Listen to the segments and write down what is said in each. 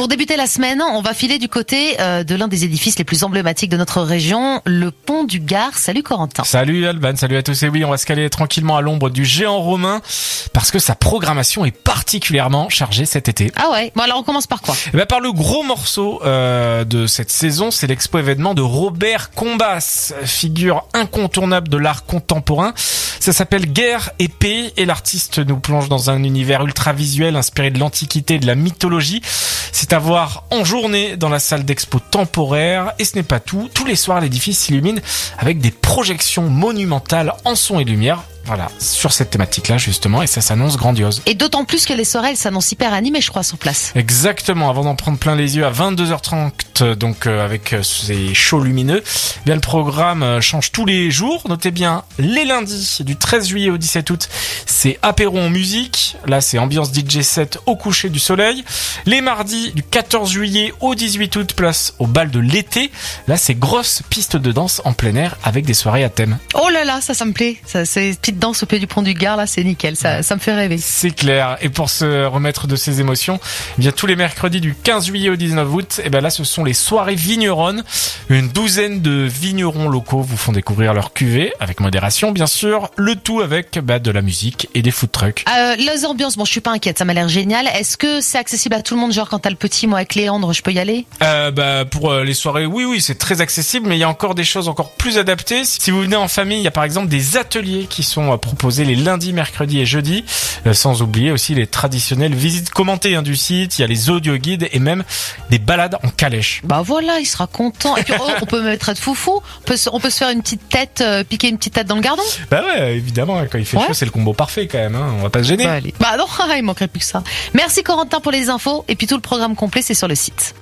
Pour débuter la semaine, on va filer du côté de l'un des édifices les plus emblématiques de notre région, le pont du Gard. Salut Corentin. Salut Alban, salut à tous. Et oui, on va se caler tranquillement à l'ombre du géant romain parce que sa programmation est particulièrement chargée cet été. Ah ouais. Bon alors on commence par quoi ? Par le gros morceau de cette saison, c'est l'expo événement de Robert Combas, figure incontournable de l'art contemporain. Ça s'appelle Guerre et Paix et l'artiste nous plonge dans un univers ultra visuel inspiré de l'Antiquité et de la mythologie. C'est à voir en journée dans la salle d'expo temporaire. Et ce n'est pas tout. Tous les soirs, l'édifice s'illumine avec des projections monumentales en son et lumière. Voilà, sur cette thématique-là, justement, et ça s'annonce grandiose. Et d'autant plus que les soirées, elles s'annoncent hyper animées, je crois, sur place. Exactement, avant d'en prendre plein les yeux à 22h30, donc avec ces shows lumineux, bien le programme change tous les jours. Notez bien, les lundis, du 13 juillet au 17 août, c'est apéro en musique. Là, c'est ambiance DJ set au coucher du soleil. Les mardis, du 14 juillet au 18 août, place au bal de l'été. Là, c'est grosse piste de danse en plein air avec des soirées à thème. Oh là là, ça me plaît. Ça, c'est petite danse au pied du pont du Gard, là, c'est nickel. Ça me fait rêver. C'est clair. Et pour se remettre de ces émotions, eh bien tous les mercredis du 15 juillet au 19 août, et ben là, ce sont les soirées vigneronnes. Une douzaine de vignerons locaux vous font découvrir leur cuvée avec modération, bien sûr. Le tout avec de la musique et des food trucks. Les ambiances, bon, je suis pas inquiète, ça m'a l'air génial. Est-ce que c'est accessible à tout le monde, genre quand t'as le petit, moi avec Léandre, je peux y aller? Pour les soirées, oui, c'est très accessible, mais il y a encore des choses encore plus adaptées. Si vous venez en famille, il y a par exemple des ateliers qui sont proposés les lundis, mercredis et jeudis, sans oublier aussi les traditionnelles visites commentées du site. Il y a les audio guides et même des balades en calèche. Bah voilà, il sera content. Et puis on peut mettre être foufou. On peut se faire une petite tête, piquer une petite tête dans le gardon. Bah ouais, évidemment, quand il fait chaud, c'est le combo parfait quand même. On va pas se gêner. Bah non, il manquerait plus que ça. Merci Corentin pour les infos. Et puis tout le programme complet, c'est sur le site.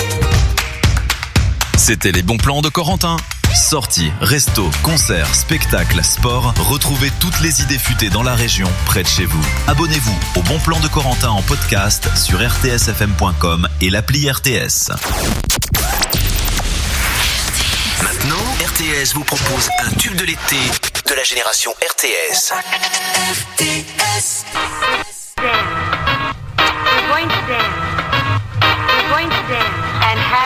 C'était les bons plans de Corentin. Sorties, restos, concerts, spectacles, sport. Retrouvez toutes les idées futées dans la région, près de chez vous. Abonnez-vous au Bon Plan de Corentin en podcast sur rtsfm.com et l'appli RTS. Maintenant, RTS vous propose un tube de l'été de la génération RTS. RTS.